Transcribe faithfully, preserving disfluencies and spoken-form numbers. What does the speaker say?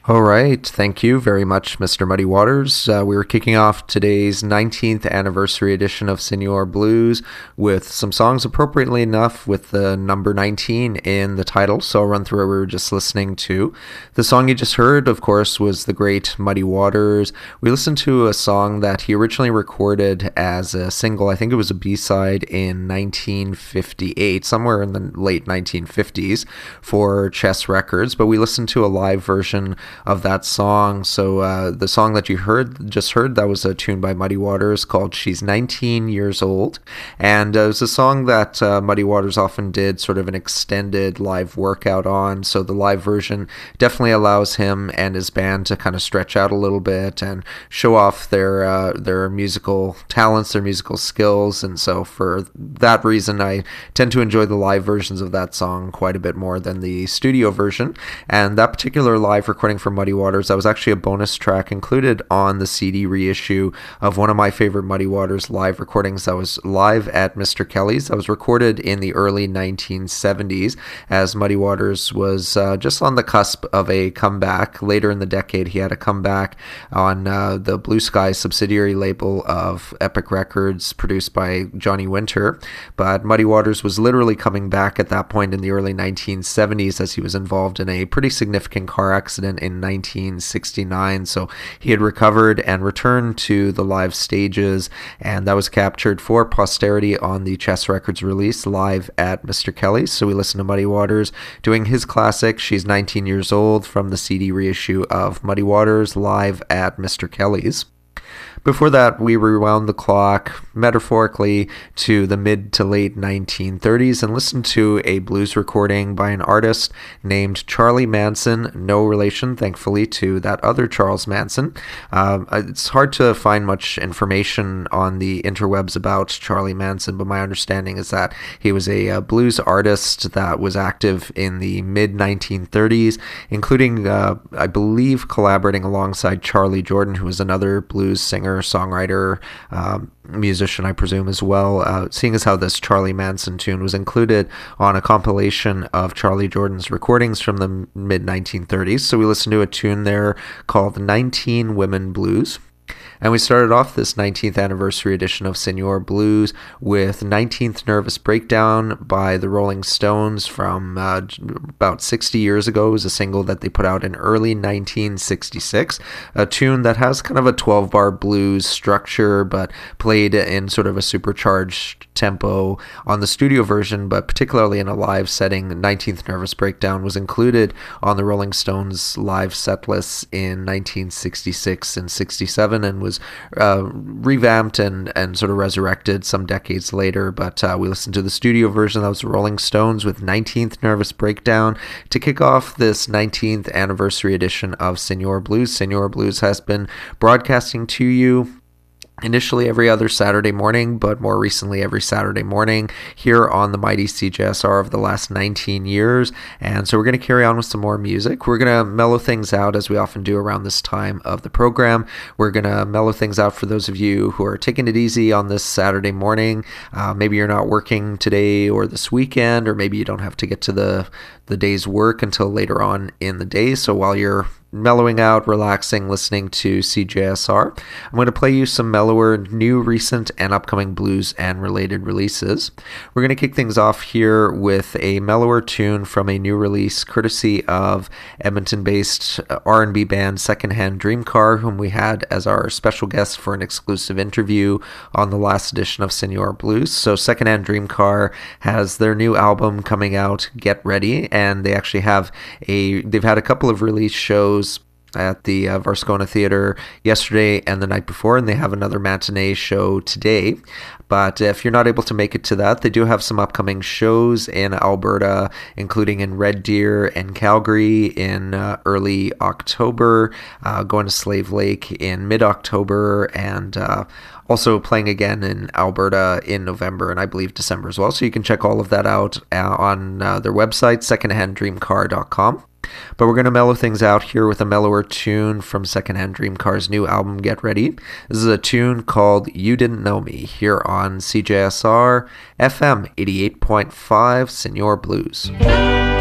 All right. Thank you very much, Mister Muddy Waters. Uh, we were kicking off today's nineteenth anniversary edition of Senor Blues with some songs, appropriately enough, with the number nineteen in the title. So I'll run through what we were just listening to. The song you just heard, of course, was the great Muddy Waters. We listened to a song that he originally recorded as a single. I think it was a B-side in nineteen fifty-eight, somewhere in the late nineteen fifties for Chess Records. But we listened to a live version of that song. So uh, the song that you heard just heard, that was a tune by Muddy Waters called She's nineteen Years Old. And uh, it was a song that uh, Muddy Waters often did sort of an extended live workout on. So the live version definitely allows him and his band to kind of stretch out a little bit and show off their uh, their musical talents, their musical skills. And so for that reason, I tend to enjoy the live versions of that song quite a bit more than the studio version. And that particular live recording from Muddy Waters, that was actually a bonus track included on the C D reissue of one of my favorite Muddy Waters live recordings. That was live at Mister Kelly's. That was recorded in the early nineteen seventies as Muddy Waters was uh, just on the cusp of a comeback. Later in the decade, he had a comeback on uh, the Blue Sky subsidiary label of Epic Records, produced by Johnny Winter. But Muddy Waters was literally coming back at that point in the early nineteen seventies as he was involved in a pretty significant car accident in nineteen sixty-nine. So he had recovered and returned to the live stages, and that was captured for posterity on the Chess Records release live at Mister Kelly's. So we listened to Muddy Waters doing his classic She's nineteen Years Old from the C D reissue of Muddy Waters live at Mister Kelly's. Before that, we rewound the clock, metaphorically, to the mid to late nineteen thirties and listened to a blues recording by an artist named Charlie Manson, no relation, thankfully, to that other Charles Manson. Uh, it's hard to find much information on the interwebs about Charlie Manson, but my understanding is that he was a, a blues artist that was active in the mid nineteen thirties, including, uh, I believe, collaborating alongside Charlie Jordan, who was another blues singer, songwriter, um, musician, I presume, as well, uh, seeing as how this Charlie Manson tune was included on a compilation of Charlie Jordan's recordings from the mid nineteen thirties. So we listened to a tune there called nineteen Women Blues. And we started off this nineteenth anniversary edition of Senor Blues with nineteenth Nervous Breakdown by the Rolling Stones from uh, about sixty years ago. It was a single that they put out in early nineteen sixty-six, a tune that has kind of a twelve-bar blues structure, but played in sort of a supercharged tempo on the studio version, but particularly in a live setting. nineteenth Nervous Breakdown was included on the Rolling Stones live set lists in nineteen sixty-six and sixty-seven, and was uh, revamped and, and sort of resurrected some decades later. But uh, we listened to the studio version. That was Rolling Stones with nineteenth Nervous Breakdown to kick off this nineteenth anniversary edition of Senor Blues. Senor Blues has been broadcasting to you initially every other Saturday morning, but more recently every Saturday morning here on the mighty C J S R of the last nineteen years. And so we're going to carry on with some more music. We're going to mellow things out as we often do around this time of the program. We're going to mellow things out for those of you who are taking it easy on this Saturday morning. Uh, maybe you're not working today or this weekend, or maybe you don't have to get to the, the day's work until later on in the day. So while you're mellowing out, relaxing, listening to C J S R, I'm going to play you some mellower, new, recent, and upcoming blues and related releases. We're going to kick things off here with a mellower tune from a new release courtesy of Edmonton-based R and B band Secondhand Dream Car, whom we had as our special guest for an exclusive interview on the last edition of Senor Blues. So Secondhand Dream Car has their new album coming out, Get Ready, and they actually have a, they've had a couple of release shows at the uh, Varscona Theatre yesterday and the night before, and they have another matinee show today. But if you're not able to make it to that, they do have some upcoming shows in Alberta, including in Red Deer and Calgary in uh, early October, uh, going to Slave Lake in mid-October, and uh, also playing again in Alberta in November and I believe December as well. So you can check all of that out uh, on uh, their website, secondhand dream car dot com. But we're going to mellow things out here with a mellower tune from Secondhand Dream Car's new album, Get Ready. This is a tune called You Didn't Know Me, here on C J S R F M eighty-eight point five, Senor Blues.